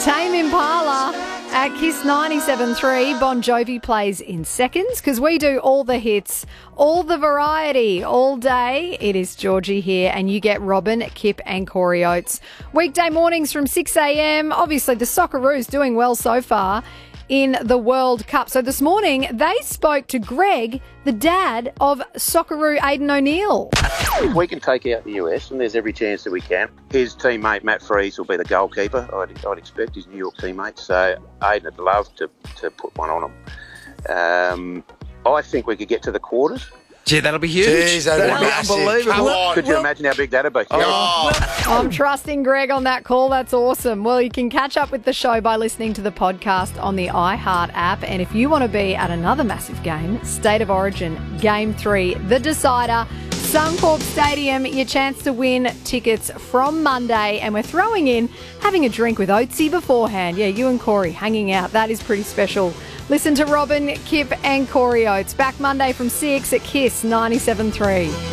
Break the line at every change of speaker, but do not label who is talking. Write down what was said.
Tame Impala at Kiss 97.3. Bon Jovi plays in seconds because we do all the hits, all the variety, all day. It is Georgie here and you get Robin, Kip and Corey Oates. Weekday mornings from 6 a.m. Obviously the Socceroos doing well so far in the World Cup. So this morning they spoke to Greg, the dad of Socceroo Aidan O'Neill.
If we can take out the US, and there's every chance that we can, his teammate Matt Freese will be the goalkeeper, I'd expect, his New York teammate. So Aidan would love to put one on him. I think we could get to the quarters.
Gee, that'll be huge.
Jeez, that'd be
That'll be
massive.
unbelievable.
Come on.
Could you imagine how big that'd be?
I'm trusting Greg on that call. That's awesome. Well, you can catch up with the show by listening to the podcast on the iHeart app. And if you want to be at another massive game, State of Origin, Game 3, the decider, Suncorp Stadium, your chance to win tickets from Monday. And we're throwing in having a drink with Oatesy beforehand. Yeah, you and Corey hanging out. That is pretty special. Listen to Robin, Kip and Corey Oates back Monday from 6 at Kiss 97.3.